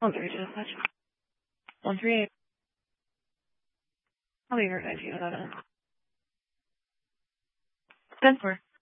132, that's 138. I'll be right back to you. 10-4.